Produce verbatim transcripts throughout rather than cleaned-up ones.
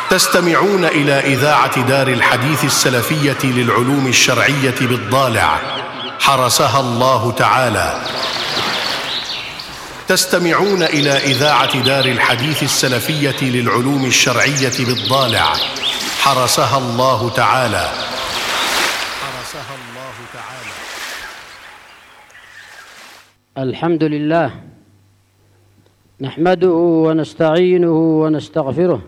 تستمعون إلى إذاعة دار الحديث السلفية للعلوم الشرعية بالضالع حرسها الله تعالى. تستمعون إلى إذاعة دار الحديث السلفية للعلوم الشرعية بالضالع حرسها الله تعالى. حرسها الله تعالى. الحمد لله نحمده ونستعينه ونستغفره،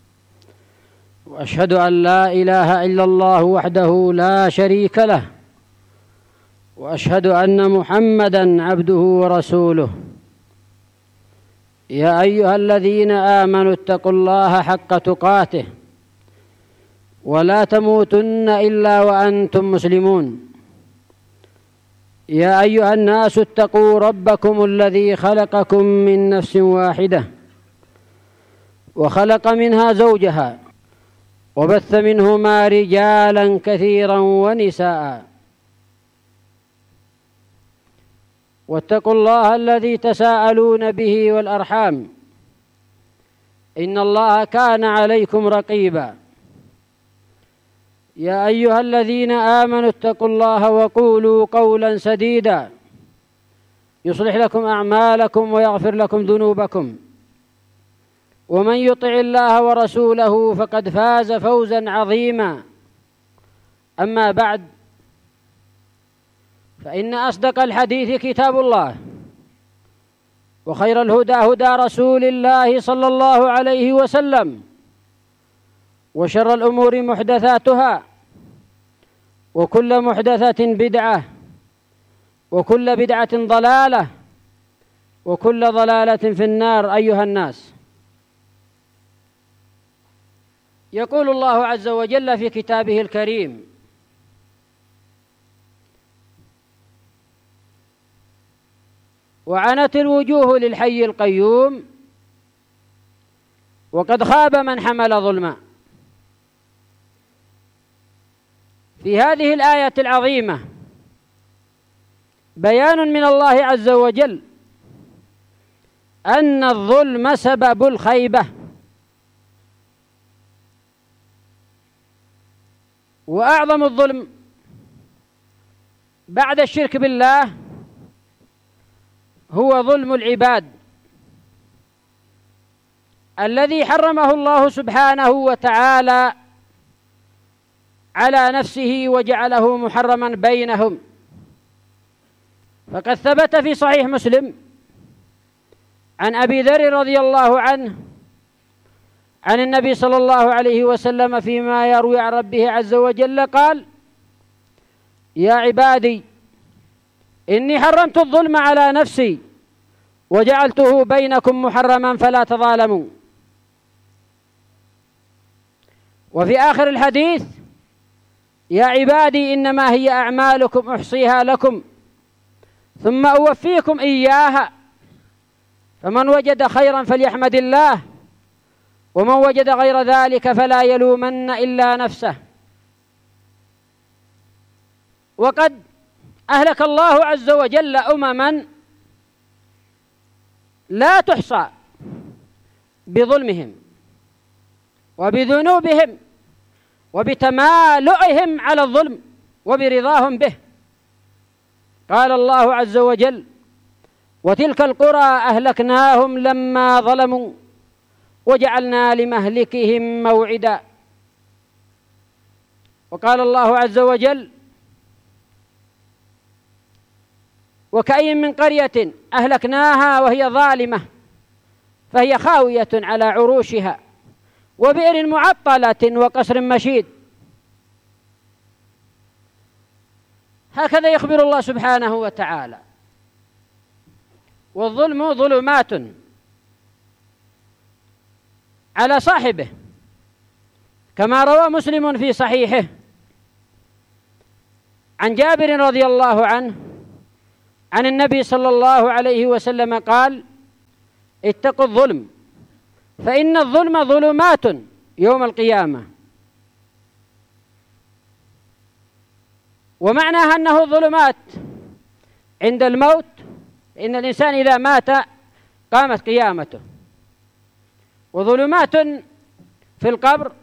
وأشهد أن لا إله إلا الله وحده لا شريك له، وأشهد أن محمدًا عبده ورسوله. يا أيها الذين آمنوا اتقوا الله حق تقاته ولا تموتن إلا وأنتم مسلمون. يا أيها الناس اتقوا ربكم الذي خلقكم من نفس واحدة وخلق منها زوجها وبث منهما رجالا كثيرا ونساء، واتقوا الله الذي تساءلون به والأرحام إن الله كان عليكم رقيبا. يا أيها الذين آمنوا اتقوا الله وقولوا قولا سديدا يصلح لكم أعمالكم ويغفر لكم ذنوبكم، ومن يطع الله ورسوله فقد فاز فوزا عظيما. أما بعد، فإن أصدق الحديث كتاب الله، وخير الهدى هدى رسول الله صلى الله عليه وسلم، وشر الأمور محدثاتها، وكل محدثة بدعة، وكل بدعة ضلالة، وكل ضلالة في النار. أيها الناس، يقول الله عز وجل في كتابه الكريم: وعنت الوجوه للحي القيوم وقد خاب من حمل ظلما. في هذه الآية العظيمة بيان من الله عز وجل أن الظلم سبب الخيبة، وأعظم الظلم بعد الشرك بالله هو ظلم العباد الذي حرمه الله سبحانه وتعالى على نفسه وجعله محرما بينهم. فقد ثبت في صحيح مسلم عن أبي ذر رضي الله عنه عن النبي صلى الله عليه وسلم فيما يروي عن ربه عز وجل قال: يا عبادي إني حرمت الظلم على نفسي وجعلته بينكم محرما فلا تظالموا. وفي آخر الحديث: يا عبادي إنما هي أعمالكم أحصيها لكم ثم أوفيكم إياها، فمن وجد خيرا فليحمد الله، ومن وجد غير ذلك فلا يلومن إلا نفسه. وقد أهلك الله عز وجل أمما لا تحصى بظلمهم وبذنوبهم وبتمالؤهم على الظلم وبرضاهم به. قال الله عز وجل: وتلك القرى أهلكناهم لما ظلموا وجعلنا لمهلكهم موعدا. وقال الله عز وجل: وكأين من قرية أهلكناها وهي ظالمة فهي خاوية على عروشها وبئر معطلة وقصر مشيد. هكذا يخبر الله سبحانه وتعالى. والظلم ظلمات على صاحبه، كما روى مسلم في صحيحه عن جابر رضي الله عنه عن النبي صلى الله عليه وسلم قال: اتقوا الظلم فإن الظلم ظلمات يوم القيامة. ومعناها أنه ظلمات عند الموت، إن الإنسان إذا مات قامت قيامته، وظلمات في القبر،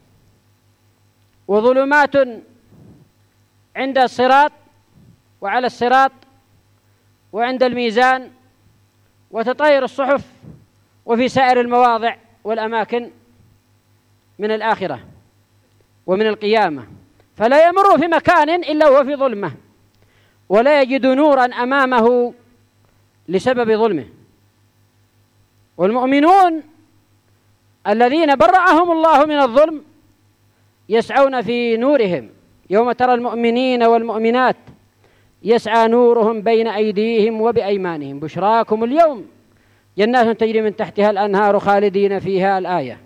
وظلمات عند الصراط وعلى الصراط وعند الميزان، وتطاير الصحف، وفي سائر المواضع والأماكن من الآخرة ومن القيامة، فلا يمر في مكان إلا وهو في ظلمة، ولا يجد نورا أمامه لسبب ظلمه. والمؤمنون الذين برأهم الله من الظلم يسعون في نورهم، يوم ترى المؤمنين والمؤمنات يسعى نورهم بين أيديهم وبأيمانهم بشراكم اليوم جنات تجري من تحتها الأنهار خالدين فيها، الآية.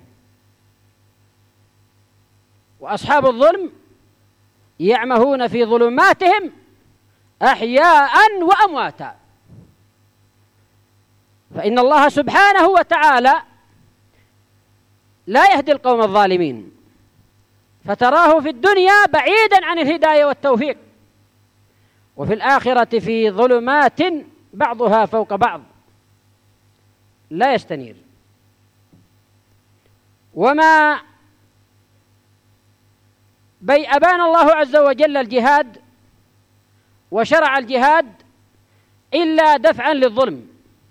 وأصحاب الظلم يعمهون في ظلماتهم أحياء وأمواتا، فإن الله سبحانه وتعالى لا يهدي القوم الظالمين، فتراه في الدنيا بعيدا عن الهداية والتوفيق، وفي الآخرة في ظلمات بعضها فوق بعض لا يستنير. وما بي أبان الله عز وجل الجهاد وشرع الجهاد إلا دفعا للظلم.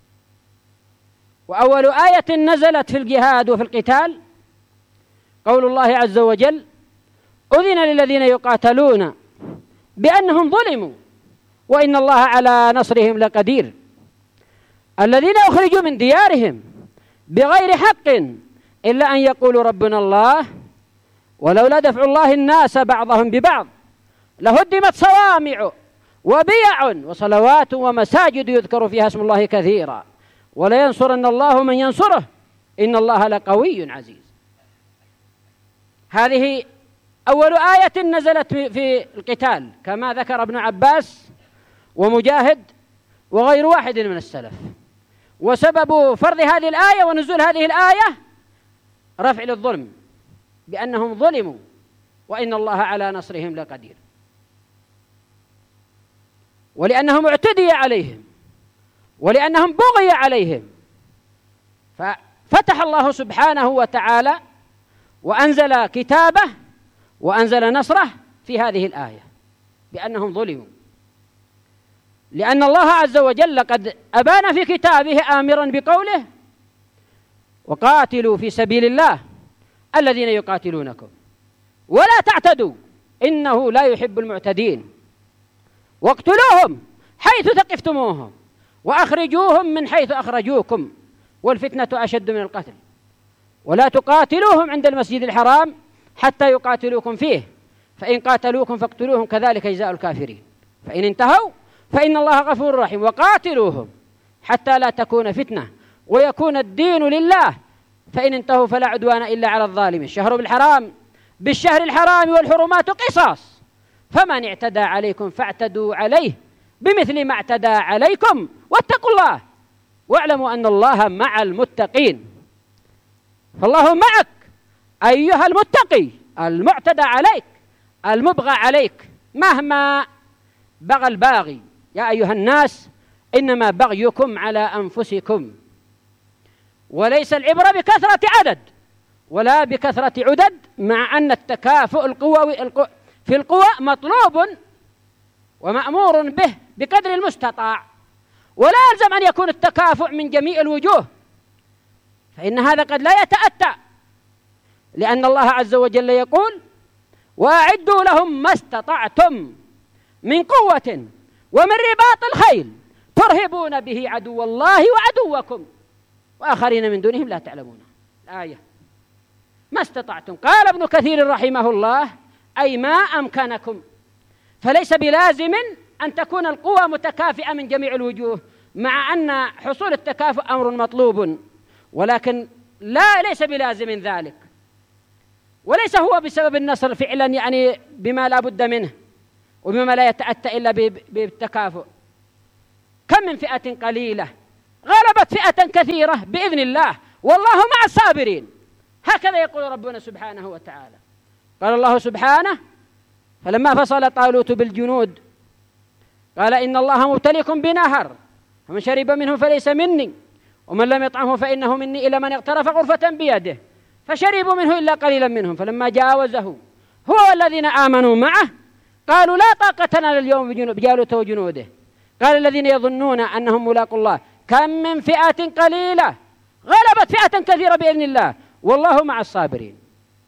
وأول آية نزلت في الجهاد وفي القتال قول الله عز وجل: أذن للذين يقاتلون بأنهم ظلموا وإن الله على نصرهم لقدير. الذين أخرجوا من ديارهم بغير حق إلا أن يقولوا ربنا الله ولولا دفع الله الناس بعضهم ببعض لهدمت صوامع وبيع وصلوات ومساجد يذكر فيها اسم الله كثيرا ولينصرن الله من ينصره إن الله لقوي عزيز. هذه أول آية نزلت في القتال كما ذكر ابن عباس ومجاهد وغير واحد من السلف. وسبب فرض هذه الآية ونزول هذه الآية رفع للظلم بأنهم ظلموا وإن الله على نصرهم لقدير، ولأنهم اعتدي عليهم ولأنهم بغي عليهم، ففتح الله سبحانه وتعالى وأنزل كتابه وأنزل نصره في هذه الآية بأنهم ظلموا، لأن الله عز وجل قد أبان في كتابه آمرا بقوله: وقاتلوا في سبيل الله الذين يقاتلونكم ولا تعتدوا إنه لا يحب المعتدين، واقتلوهم حيث ثقفتموهم وأخرجوهم من حيث أخرجوكم والفتنة أشد من القتل ولا تقاتلوهم عند المسجد الحرام حتى يقاتلوكم فيه فإن قاتلوكم فاقتلوهم كذلك جزاء الكافرين فإن انتهوا فإن الله غفور رحيم وقاتلوهم حتى لا تكون فتنة ويكون الدين لله فإن انتهوا فلا عدوان إلا على الظالمين. الشهر بالحرام بالشهر الحرام والحرمات قصاص فمن اعتدى عليكم فاعتدوا عليه بمثل ما اعتدى عليكم واتقوا الله واعلموا أن الله مع المتقين. فالله معك أيها المتقي المعتدى عليك المبغى عليك مهما بغى الباغي. يا أيها الناس إنما بغيكم على أنفسكم وليس العبرة بكثرة عدد ولا بكثرة عدد، مع أن التكافؤ القوي في القوى مطلوب ومأمور به بقدر المستطاع، ولا يلزم أن يكون التكافؤ من جميع الوجوه، فإن هذا قد لا يتأتى، لأن الله عز وجل يقول: وأعدوا لهم ما استطعتم من قوة ومن رباط الخيل ترهبون به عدو الله وعدوكم وآخرين من دونهم لا تعلمون. الآية ما استطعتم. قال ابن كثير رحمه الله: أي ما أمكنكم، فليس بلازم أن تكون القوة متكافئة من جميع الوجوه، مع أن حصول التكافؤ أمر مطلوب، ولكن لا ليس بلازم ذلك، وليس هو بسبب النصر فعلا يعني بما لا بد منه وبما لا يتأتى إلا بالتكافؤ. كم من فئة قليلة غلبت فئة كثيرة بإذن الله والله مع الصابرين، هكذا يقول ربنا سبحانه وتعالى. قال الله سبحانه: فلما فصل طالوت بالجنود قال إن الله مبتليكم بنهر فمن شرب منه فليس مني ومن لم يطعمه فإنه مني إلا من اغترف غرفة بيده فشربوا منه إلا قليلا منهم، فلما جاوزه هو والذين آمنوا معه قالوا لا طاقة لنا اليوم بجالوت وجنوده. قال الذين يظنون أنهم ملاقوا الله كم من فئة قليلة غلبت فئة كثيرة بإذن الله والله مع الصابرين.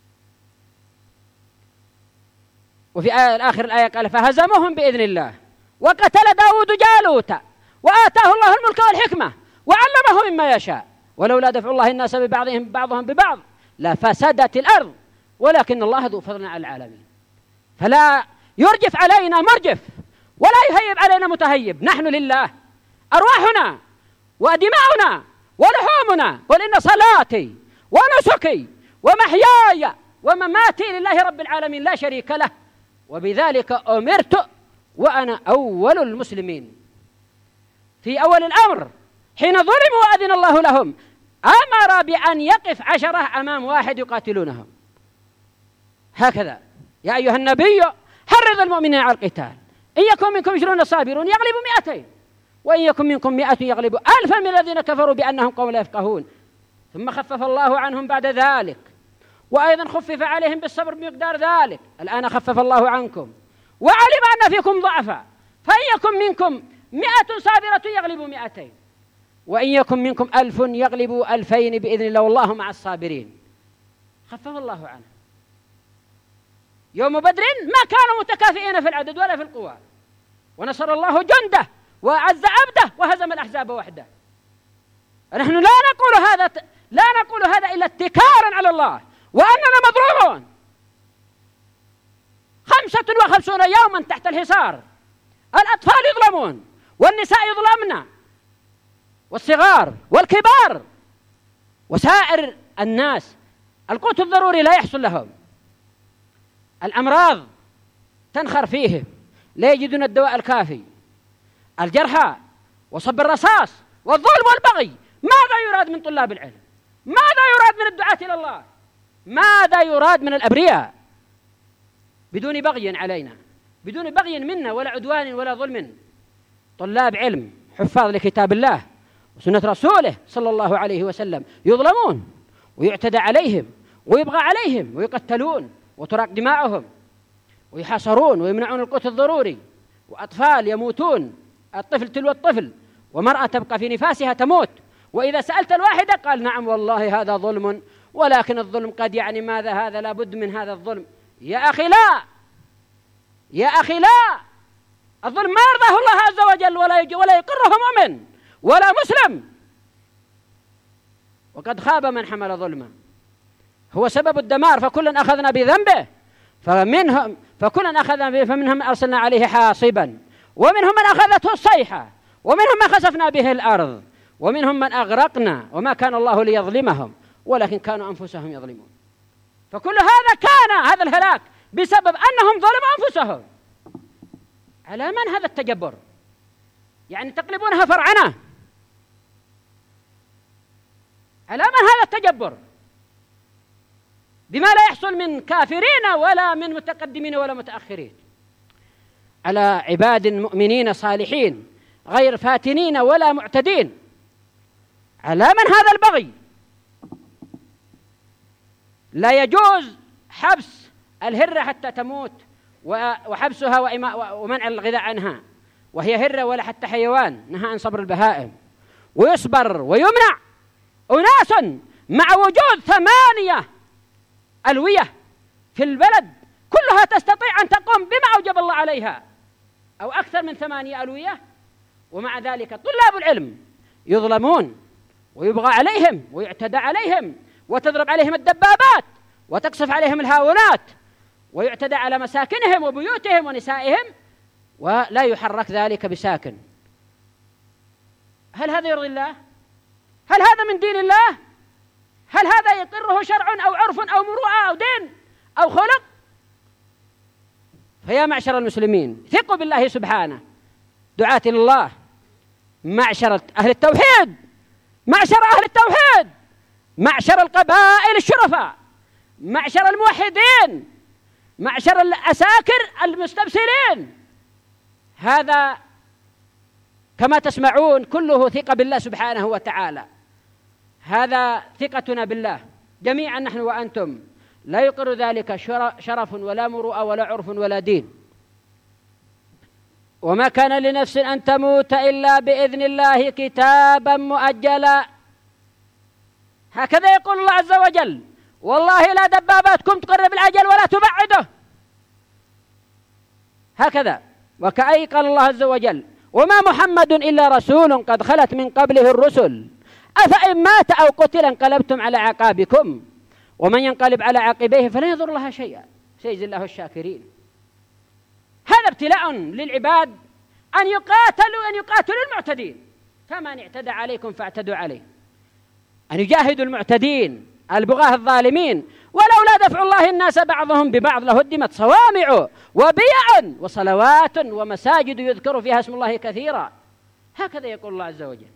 وفي آخر الآية قال فهزموهم بإذن الله وقتل داود جالوت وآتاه الله الملك والحكمة وعلمه مما يشاء ولولا دفع الله الناس ببعضهم بعضهم ببعض لفسدت الأرض ولكن الله ذو فضل على العالمين. فلا يرجف علينا مرجف ولا يهيب علينا متهيب، نحن لله أرواحنا ودماؤنا ولحومنا، قل إن صلاتي ونسكي ومحياي ومماتي لله رب العالمين لا شريك له وبذلك أمرت وأنا أول المسلمين. في أول الأمر حين ظلموا وأذن الله لهم أمر بأن يقف عشرة أمام واحد يقاتلونهم، هكذا يا أيها النبي حرض المؤمنين على القتال إن يكن منكم عشرون صابرون يغلبوا مئتين وإن يكن منكم مئة يغلبوا ألفا من الذين كفروا بأنهم قوم لا يفقهون. ثم خفف الله عنهم بعد ذلك وأيضا خفف عليهم بالصبر بمقدار ذلك. الآن خفف الله عنكم وعلم أن فيكم ضعفا فإن يكن منكم مئة صابرة يغلبوا مئتين وإن يكن منكم ألف يغلبوا ألفين بإذن الله والله مع الصابرين. خفف الله عنه. يوم بدر ما كانوا متكافئين في العدد ولا في القوى ونصر الله جنده وأعز عبده وهزم الأحزاب وحده. نحن لا نقول هذا لا نقول هذا إلا اتكارا على الله وأننا مضروبون. خمسة وخمسون يوما تحت الحصار، الأطفال يظلمون والنساء يظلمن والصغار والكبار وسائر الناس القوت الضروري لا يحصل لهم، الأمراض تنخر فيهم لا يجدون الدواء الكافي، الجرحى وصب الرصاص والظلم والبغي. ماذا يراد من طلاب العلم؟ ماذا يراد من الدعاة إلى الله؟ ماذا يراد من الأبرياء؟ بدون بغي علينا، بدون بغي منا ولا عدوان ولا ظلم. طلاب علم حفاظ لكتاب الله وسنة رسوله صلى الله عليه وسلم يظلمون ويعتدى عليهم ويبغى عليهم ويقتلون وتراق دماؤهم ويحاصرون ويمنعون القوت الضروري، وأطفال يموتون، الطفل تلو الطفل، ومرأة تبقى في نفاسها تموت. وإذا سألت الواحدة قال نعم والله هذا ظلم ولكن الظلم قد يعني ماذا هذا لابد من هذا الظلم. يا أخي لا، يا أخي لا، الظلم ما يرضاه الله عز وجل ولا ولا يقره مؤمن ولا مسلم. وقد خاب من حمل ظلما، هو سبب الدمار، فكلا أخذنا بذنبه فمنهم فكلا أخذنا به فمنهم من أرسلنا عليه حاصبا ومنهم من أخذته الصيحة ومنهم من خسفنا به الأرض ومنهم من أغرقنا وما كان الله ليظلمهم ولكن كانوا أنفسهم يظلمون. فكل هذا كان هذا الهلاك بسبب أنهم ظلموا أنفسهم. على من هذا التجبر؟ يعني تقلبونها فرعنة. على من هذا التجبر بما لا يحصل من كافرين ولا من متقدمين ولا متأخرين؟ على عباد مؤمنين صالحين غير فاتنين ولا معتدين. على من هذا البغي؟ لا يجوز حبس الهرة حتى تموت وحبسها ومنع الغذاء عنها، وهي هرة ولا حتى حيوان، نهى عن صبر البهائم، ويصبر ويمنع أناس مع وجود ثمانية ألوية في البلد كلها تستطيع أن تقوم بما أوجب الله عليها أو أكثر من ثمانية ألوية، ومع ذلك طلاب العلم يظلمون ويبغى عليهم ويعتدى عليهم وتضرب عليهم الدبابات وتقصف عليهم الهاونات ويعتدى على مساكنهم وبيوتهم ونسائهم ولا يحرك ذلك بساكن. هل هذا يرضي الله؟ هل هذا من دين الله؟ هل هذا يقره شرع أو عرف أو مروءة أو دين أو خلق؟ فيا معشر المسلمين ثقوا بالله سبحانه، دعاة إلى الله، معشر أهل التوحيد، معشر أهل التوحيد، معشر القبائل الشرفاء، معشر الموحدين، معشر الأساكر المستبصرين. هذا كما تسمعون كله ثقة بالله سبحانه وتعالى. هذا ثقتنا بالله جميعا نحن وأنتم، لا يقر ذلك شرف ولا مروءة ولا عرف ولا دين. وما كان لنفس أن تموت إلا بإذن الله كتابا مؤجلا. هكذا يقول الله عز وجل: والله لا دباباتكم تقرب الأجل ولا تبعده. هكذا. وكأي قال الله عز وجل: وما محمد إلا رسول قد خلت من قبله الرسل أفإن مات أو قتل انقلبتم على أعقابكم ومن ينقلب على عقبيه فلا يضر الله شيئا سيجزي الله الشاكرين. هذا ابتلاء للعباد أن يقاتلوا أن يقاتلوا المعتدين، فمن اعتدى عليكم فاعتدوا عليه، أن يجاهدوا المعتدين البغاة الظالمين. ولولا دفع الله الناس بعضهم ببعض لهدمت صوامع وبيع وصلوات ومساجد يذكر فيها اسم الله كثيرا. هكذا يقول الله عز وجل: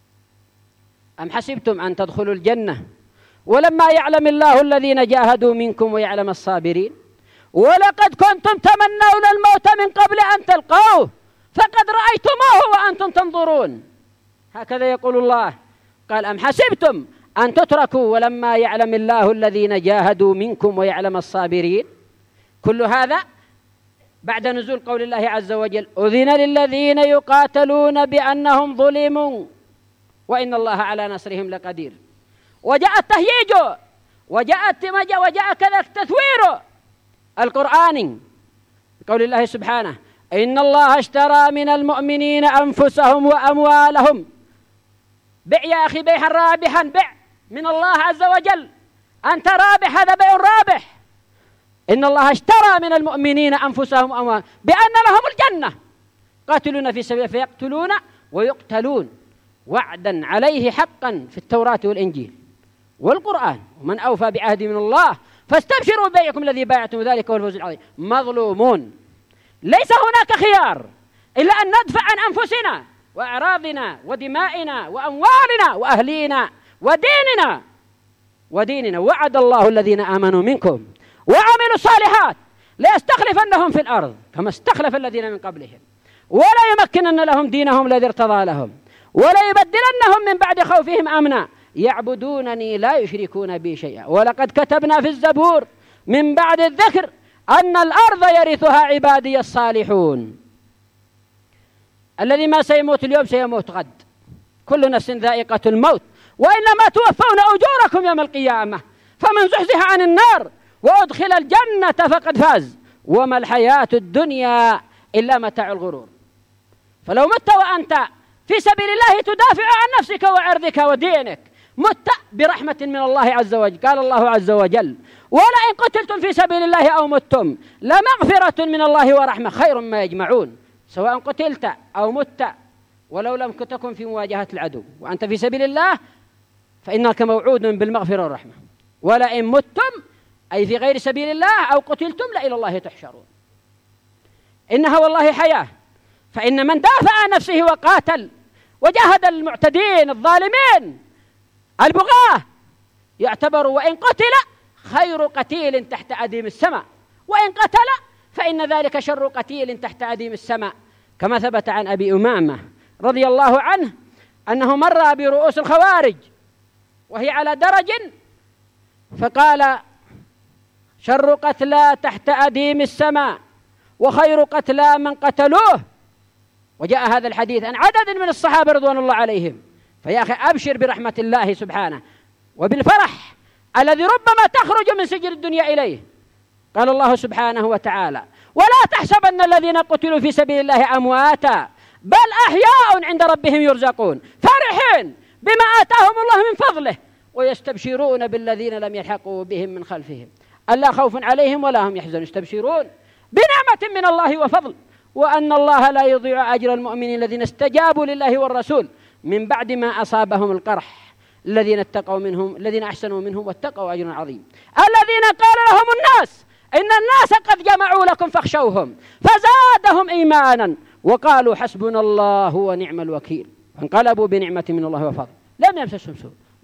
أم حسبتم أن تدخلوا الجنة ولما يعلم الله الذين جاهدوا منكم ويعلم الصابرين ولقد كنتم تمنون الموت من قبل أن تلقوه فقد رأيتموه وأنتم تنظرون. هكذا يقول الله. قال: أم حسبتم أن تتركوا ولما يعلم الله الذين جاهدوا منكم ويعلم الصابرين. كل هذا بعد نزول قول الله عز وجل: أذن للذين يقاتلون بأنهم ظلموا وإن الله على نصرهم لقدير. وجاء التهييج وجاء التمج وجاء كذا التثوير القرآني قول الله سبحانه: إن الله اشترى من المؤمنين أنفسهم وأموالهم. بع يا أخي بيعا رابحا، بع من الله عز وجل، أنت رابح، هذا بيع رابح. إن الله اشترى من المؤمنين أنفسهم وأموالهم بأن لهم الجنة قاتلون في سبيله فيقتلون ويقتلون وعدا عليه حقا في التوراة والإنجيل والقرآن، ومن أوفى بعهد من الله فاستبشروا ببيعكم الذي بايعتم ذلك هو الفوز العظيم. مظلومون، ليس هناك خيار إلا أن ندفع عن أنفسنا وأعراضنا ودمائنا وأموالنا وأهلينا وديننا وديننا. وعد الله الذين آمنوا منكم وعملوا الصالحات ليستخلفنهم في الأرض كما استخلف الذين من قبلهم ولا يمكنن لهم دينهم الذي ارتضى لهم ولا يبدلنهم من بعد خوفهم أمنا يعبدونني لا يشركون بي شيئا. ولقد كتبنا في الزبور من بعد الذكر أن الأرض يرثها عبادي الصالحون. الذي ما سيموت اليوم سيموت غد، كل نفس ذائقة الموت وإنما توفون أجوركم يوم القيامة فمن زحزح عن النار وأدخل الجنة فقد فاز وما الحياة الدنيا إلا متاع الغرور. فلو مت وأنت في سبيل الله تدافع عن نفسك وعرضك ودينك مت برحمة من الله عز وجل. قال الله عز وجل: ولئن قتلتم في سبيل الله أو متم لمغفرة من الله ورحمة خير ما يجمعون. سواء قتلت أو مت ولو لم تكن في مواجهة العدو وأنت في سبيل الله فإنك موعود بالمغفرة والرحمة. ولئن متم أي في غير سبيل الله أو قتلتم لإلى الله تحشرون. إنها والله حياة، فإن من دافع عن نفسه وقاتل وجاهد المعتدين الظالمين البغاة يعتبر وإن قتل خير قتيل تحت أديم السماء، وإن قتل فإن ذلك شر قتيل تحت أديم السماء، كما ثبت عن أبي أمامة رضي الله عنه أنه مر برؤوس الخوارج وهي على درج فقال: شر قتلى تحت أديم السماء وخير قتلى من قتلوه. وجاء هذا الحديث عن عدد من الصحابة رضوان الله عليهم. فيا أخي أبشر برحمة الله سبحانه وبالفرح الذي ربما تخرج من سجن الدنيا إليه. قال الله سبحانه وتعالى: ولا تحسبن الذين قتلوا في سبيل الله أمواتا بل أحياء عند ربهم يرزقون فرحين بما آتاهم الله من فضله ويستبشرون بالذين لم يلحقوا بهم من خلفهم ألا خوف عليهم ولا هم يحزنون. يستبشرون بنعمة من الله وفضل وأن الله لا يضيع أجر المؤمنين الذين استجابوا لله والرسول من بعد ما أصابهم القرح الذين اتقوا منهم الذين أحسنوا منهم واتقوا أجر عظيم. الذين قال لهم الناس إن الناس قد جمعوا لكم فاخشوهم فزادهم إيمانا وقالوا حسبنا الله ونعم الوكيل فانقلبوا بنعمة من الله وفضل لم يمسسهم سوء